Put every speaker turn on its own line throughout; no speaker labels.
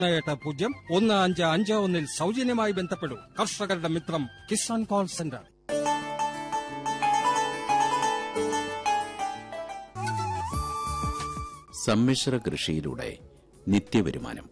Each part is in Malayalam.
1851 സൗജന്യമായി ബന്ധപ്പെടൂ. കർഷകരുടെ മിത്രം കിസാൻ കോൾ സെന്റർ.
സമ്മിശ്ര കൃഷിയിലൂടെ നിത്യവരുമാനം.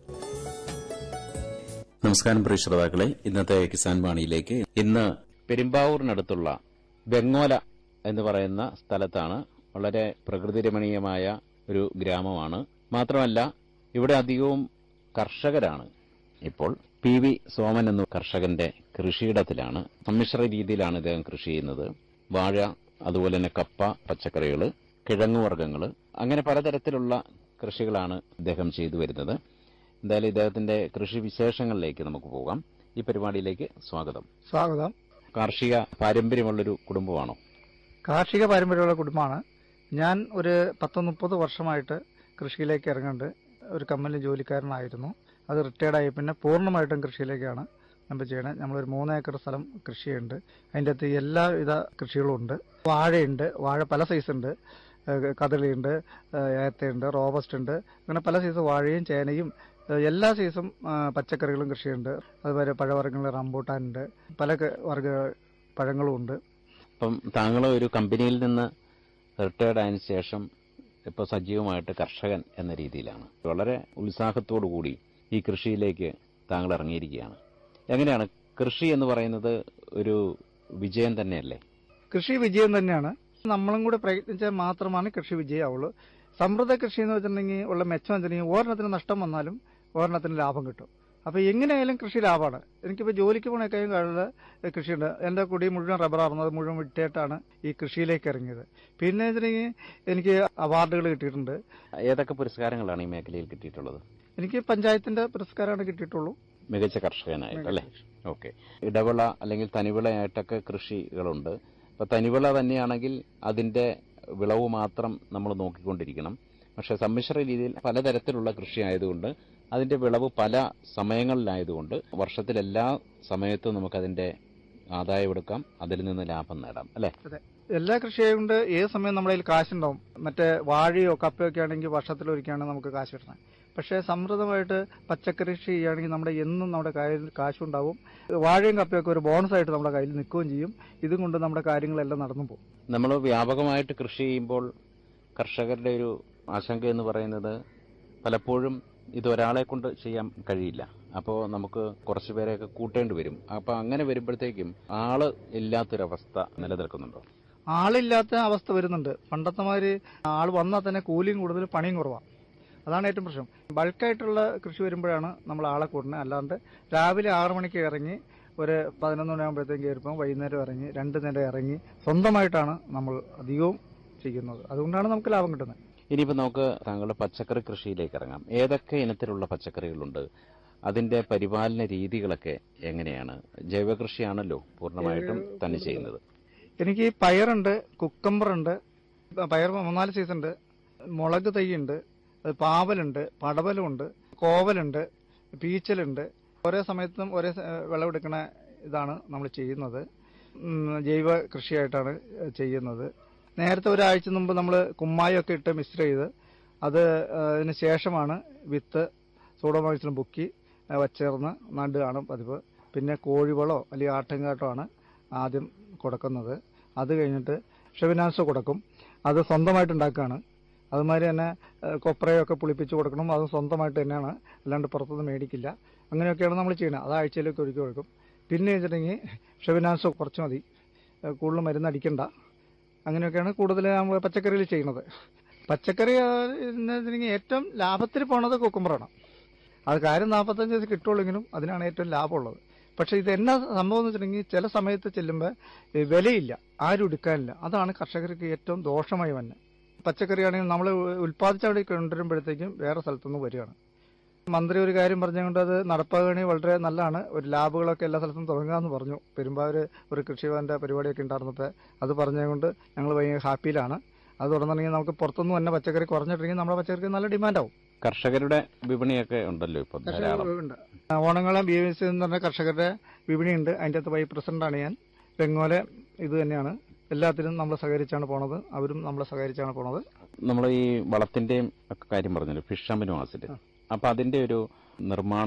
നമസ്കാരം പ്രിയ ശ്രോതാക്കളെ, ഇന്നത്തെ കിസാൻ വാണിയിലേക്ക്. ഇന്ന് പെരുമ്പാവൂരിനടുത്തുള്ള വെങ്ങോല എന്ന് പറയുന്ന സ്ഥലത്താണ്. വളരെ പ്രകൃതിരമണീയമായ ഒരു ഗ്രാമമാണ്. മാത്രമല്ല ഇവിടെ അധികവും കർഷകരാണ്. ഇപ്പോൾ പി വി സോമൻ എന്ന കർഷകന്റെ കൃഷിയിടത്തിലാണ്. സമ്മിശ്ര രീതിയിലാണ് ഇദ്ദേഹം കൃഷി ചെയ്യുന്നത്. വാഴ, അതുപോലെ തന്നെ കപ്പ, പച്ചക്കറികൾ, കിഴങ്ങുവർഗ്ഗങ്ങൾ, അങ്ങനെ പലതരത്തിലുള്ള കൃഷികളാണ് ഇദ്ദേഹം ചെയ്തു വരുന്നത്. എന്തായാലും ഇദ്ദേഹത്തിന്റെ കൃഷി വിശേഷങ്ങളിലേക്ക് നമുക്ക് പോകാം. ഈ പരിപാടിയിലേക്ക് സ്വാഗതം.
സ്വാഗതം.
കാർഷിക പാരമ്പര്യമുള്ളൊരു കുടുംബമാണോ?
കാർഷിക പാരമ്പര്യമുള്ള കുടുംബമാണ്. ഞാൻ ഒരു 10-30 വർഷമായിട്ട് കൃഷിയിലേക്ക് ഇറങ്ങുന്നുണ്ട്. ഒരു കമ്പനി ജോലിക്കാരനായിരുന്നു. അത് റിട്ടയർഡായി പിന്നെ പൂർണ്ണമായിട്ടും കൃഷിയിലേക്കാണ് നമ്മൾ ചെയ്യണത്. നമ്മളൊരു 3 ഏക്കർ സ്ഥലം കൃഷിയുണ്ട്. അതിൻ്റെ അകത്ത് എല്ലാവിധ കൃഷികളും ഉണ്ട്. വാഴയുണ്ട്. വാഴ പല സൈസുണ്ട്. കദളിയുണ്ട്, ഏത്തയുണ്ട്, റോബസ്റ്റ് ഉണ്ട്. അങ്ങനെ പല സൈസ് വാഴയും ചേനയും എല്ലാ സൈസും പച്ചക്കറികളും കൃഷിയുണ്ട്. അതുപോലെ പഴവർഗ്ഗങ്ങൾ, റംബൂട്ടാനുണ്ട്, പല വർഗ്ഗ പഴങ്ങളും ഉണ്ട്.
അപ്പം താങ്കൾ ഒരു കമ്പനിയിൽ നിന്ന് റിട്ടയർഡ് ആയതിനു ശേഷം ഇപ്പോൾ സജീവമായിട്ട് കർഷകൻ എന്ന രീതിയിലാണ്. വളരെ ഉത്സാഹത്തോടു കൂടി ഈ കൃഷിയിലേക്ക് താങ്കൾ ഇറങ്ങിയിരിക്കുകയാണ്. എങ്ങനെയാണ് കൃഷി എന്ന് പറയുന്നത്? ഒരു വിജയം തന്നെയല്ലേ?
കൃഷി വിജയം തന്നെയാണ്. നമ്മളും കൂടെ പ്രയത്നിച്ചാൽ മാത്രമാണ് കൃഷി വിജയമാവുള്ളൂ. സമൃദ്ധ കൃഷി എന്ന് വെച്ചിട്ടുണ്ടെങ്കിൽ ഉള്ള മെച്ചം വെച്ചിട്ടുണ്ടെങ്കിൽ ഒരെണ്ണത്തിന് നഷ്ടം വന്നാലും ഒരെണ്ണത്തിന് ലാഭം കിട്ടും. അപ്പോൾ എങ്ങനെയായാലും കൃഷി ലാഭമാണ്. എനിക്കിപ്പോൾ ജോലിക്ക് പോകണേക്കാളും കൂടുതൽ കൃഷിയുണ്ട്. എൻ്റെ കുടി മുഴുവൻ റബ്ബറായിരുന്നു. അത് മുഴുവൻ വിട്ടിട്ടാണ് ഈ കൃഷിയിലേക്ക് ഇറങ്ങിയത്. പിന്നെ വെച്ചിട്ടുണ്ടെങ്കിൽ എനിക്ക് അവാർഡുകൾ കിട്ടിയിട്ടുണ്ട്.
ഏതൊക്കെ പുരസ്കാരങ്ങളാണ് ഈ മേഖലയിൽ കിട്ടിയിട്ടുള്ളത്?
എനിക്ക് പഞ്ചായത്തിന്റെ പുരസ്കാരമാണ് കിട്ടിയിട്ടുള്ളൂ.
മികച്ച കർഷകനായിട്ടല്ലേ? ഓക്കെ. ഇടവിള അല്ലെങ്കിൽ തനിവിളയായിട്ടൊക്കെ കൃഷികളുണ്ട്. ഇപ്പൊ തനിവിള തന്നെയാണെങ്കിൽ അതിന്റെ വിളവ് മാത്രം നമ്മൾ നോക്കിക്കൊണ്ടിരിക്കണം. പക്ഷെ സമ്മിശ്ര രീതിയിൽ പലതരത്തിലുള്ള കൃഷി ആയതുകൊണ്ട് അതിന്റെ വിളവ് പല സമയങ്ങളിലായതുകൊണ്ട് വർഷത്തിലെല്ലാ സമയത്തും നമുക്കതിന്റെ ആദായം എടുക്കാം, അതിൽ നിന്ന് ലാഭം നേടാം, അല്ലെ?
അതെ. എല്ലാ കൃഷിയായതുകൊണ്ട് ഏത് സമയം നമ്മുടെ കയ്യിൽ കാശുണ്ടാവും. മറ്റേ വാഴയോ കപ്പയൊക്കെ ആണെങ്കിൽ വർഷത്തിലൊരിക്കലാണ് നമുക്ക് കാശ് കിട്ടണം. പക്ഷേ സമൃദ്ധമായിട്ട് പച്ചക്കറി കൃഷി ചെയ്യുകയാണെങ്കിൽ നമ്മുടെ എന്നും നമ്മുടെ കയ്യിൽ കാശുണ്ടാവും. വാഴയും കപ്പയൊക്കെ ഒരു ബോണസായിട്ട് നമ്മുടെ കയ്യിൽ നിൽക്കുകയും ചെയ്യും. ഇതും കൊണ്ട് നമ്മുടെ കാര്യങ്ങളെല്ലാം നടന്നു പോകും.
നമ്മൾ വ്യാപകമായിട്ട് കൃഷി ചെയ്യുമ്പോൾ കർഷകരുടെ ഒരു ആശങ്ക എന്ന് പറയുന്നത് പലപ്പോഴും ഇതൊരാളെ കൊണ്ട് ചെയ്യാൻ കഴിയില്ല. അപ്പോൾ നമുക്ക് കുറച്ചു പേരെയൊക്കെ കൂട്ടേണ്ടി വരും. അപ്പോൾ അങ്ങനെ വരുമ്പോഴത്തേക്കും ആള് ഇല്ലാത്തൊരവസ്ഥ നിലനിൽക്കുന്നുണ്ടോ?
ആളില്ലാത്ത അവസ്ഥ വരുന്നുണ്ട്. പണ്ടത്തെ മാതിരി ആൾ വന്നാൽ തന്നെ കൂലിയും കൂടുതൽ, പണിയും കുറവാണ്. അതാണ് ഏറ്റവും പ്രശ്നം. ബൾക്കായിട്ടുള്ള കൃഷി വരുമ്പോഴാണ് നമ്മൾ ആളെ കൂടുന്നത്. അല്ലാണ്ട് രാവിലെ 6 മണിക്ക് ഇറങ്ങി ഒരു 11 മണിയാകുമ്പോഴത്തേക്ക് കയറിപ്പം വൈകുന്നേരം ഇറങ്ങി 2 നേരം ഇറങ്ങി സ്വന്തമായിട്ടാണ് നമ്മൾ അധികവും ചെയ്യുന്നത്. അതുകൊണ്ടാണ് നമുക്ക് ലാഭം കിട്ടുന്നത്.
ഇനിയിപ്പോൾ നമുക്ക് താങ്കളുടെ പച്ചക്കറി കൃഷിയിലേക്ക് ഇറങ്ങാം. ഏതൊക്കെ ഇനത്തിലുള്ള പച്ചക്കറികളുണ്ട്? അതിന്റെ പരിപാലന രീതികളൊക്കെ എങ്ങനെയാണ്? ജൈവ കൃഷിയാണല്ലോ പൂർണ്ണമായിട്ടും തന്നെ ചെയ്യുന്നത്.
എനിക്ക് പയറുണ്ട്, കുക്കമ്പറുണ്ട്, പയർ 3-4 സൈസ് ഉണ്ട്, മുളക് തൈയുണ്ട്, പാവലുണ്ട്, പടവലുണ്ട്, കോവലുണ്ട്, പീച്ചലുണ്ട്. ഓരോ സമയത്തും ഓരോ വിളവെടുക്കുന്ന ഇതാണ് നമ്മൾ ചെയ്യുന്നത്. ജൈവ കൃഷിയായിട്ടാണ് ചെയ്യുന്നത്. നേരത്തെ ഒരാഴ്ച മുമ്പ് നമ്മൾ കുമ്മായൊക്കെ ഇട്ട് മിക്സ് ചെയ്ത് അതിന് ശേഷമാണ് വിത്ത് സൂഡോമോണസിലും പൊക്കി വച്ചേർന്ന് നടുകയാണ് പതിവ്. പിന്നെ കോഴിവളോ അല്ലെങ്കിൽ ആട്ടിൻകാട്ടോ ആണ് ആദ്യം കൊടുക്കുന്നത്. അത് കഴിഞ്ഞിട്ട് ഷെവിനാൻസോ കൊടുക്കും. അത് സ്വന്തമായിട്ട് ഉണ്ടാക്കുകയാണ്. അതുമാതിരി തന്നെ കൊപ്രയൊക്കെ പുളിപ്പിച്ച് കൊടുക്കണം. അത് സ്വന്തമായിട്ട് തന്നെയാണ്, അല്ലാണ്ട് പുറത്തുനിന്ന് മേടിക്കില്ല. അങ്ങനെയൊക്കെയാണ് നമ്മൾ ചെയ്യുന്നത്. അത് ആഴ്ചയിലേക്ക് ഒഴുക്കി കൊടുക്കും. പിന്നെ വെച്ചിട്ടുണ്ടെങ്കിൽ ഷെവിനാൻസോ കുറച്ച് മതി, കൂടുതൽ മരുന്ന് അടിക്കണ്ട. അങ്ങനെയൊക്കെയാണ് കൂടുതൽ നമ്മൾ പച്ചക്കറിയിൽ ചെയ്യുന്നത്. പച്ചക്കറി ഏറ്റവും ലാഭത്തിൽ പോണത് കുക്കുമ്പറാണ്. അത് കാര്യം 45 ദിവസം കിട്ടുള്ളെങ്കിലും അതിനാണ് ഏറ്റവും ലാഭമുള്ളത്. പക്ഷെ ഇത് എന്നാ സംഭവം എന്ന് വെച്ചിട്ടുണ്ടെങ്കിൽ ചില സമയത്ത് ചെല്ലുമ്പോൾ വിലയില്ല, ആരും എടുക്കാനില്ല. അതാണ് കർഷകർക്ക് ഏറ്റവും ദോഷമായി വന്നെ. പച്ചക്കറിയാണെങ്കിൽ നമ്മൾ ഉൽപ്പാദിച്ചവിടെ കൊണ്ടുവരുമ്പോഴത്തേക്കും വേറെ സ്ഥലത്തുനിന്ന് വരികയാണ്. മന്ത്രി ഒരു കാര്യം പറഞ്ഞുകൊണ്ട് അത് നടപ്പാക്കുകയാണെങ്കിൽ വളരെ നല്ലതാണ്. ഒരു ലാബുകളൊക്കെ എല്ലാ സ്ഥലത്തും തുടങ്ങാമെന്ന് പറഞ്ഞു. പെരുമ്പാവൂർ ഒരു കൃഷിഭവന്റെ പരിപാടിയൊക്കെ ഉണ്ടായിരുന്നപ്പോൾ അത് പറഞ്ഞതുകൊണ്ട് ഞങ്ങൾ ഭയങ്കര ഹാപ്പിയിലാണ്. അത് തുടർന്നുണ്ടെങ്കിൽ നമുക്ക് പുറത്തുനിന്ന് തന്നെ പച്ചക്കറി കുറഞ്ഞിട്ടുണ്ടെങ്കിൽ നമ്മുടെ പച്ചക്കറിക്ക് നല്ല ഡിമാൻഡാവും.
കർഷകരുടെ വിപണിയൊക്കെ ഉണ്ടല്ലോ ഇപ്പം.
ഓണങ്ങളും BVC എന്ന് പറഞ്ഞ കർഷകരുടെ വിപണിയുണ്ട്. അതിൻ്റെ അകത്ത് വൈസ് പ്രസിഡന്റാണ് ഞാൻ. വെങ്ങോല ഇത് തന്നെയാണ്. എല്ലാത്തിനും നമ്മൾ സഹകരിച്ചാണ് പോണത്. അവരും നമ്മളെ സഹകരിച്ചാണ് പോണത്.
നമ്മൾ ഈ വളത്തിന്റെയും ഒക്കെ കാര്യം പറഞ്ഞല്ലോ, ഫിഷ് അമിനോ ആസിഡ്. അപ്പൊ അതിന്റെ ഒരു നിർമ്മാണം